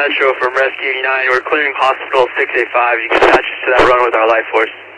Metro from Rescue 89. We're clearing Hospital 685. You can attach us to that run with our life force.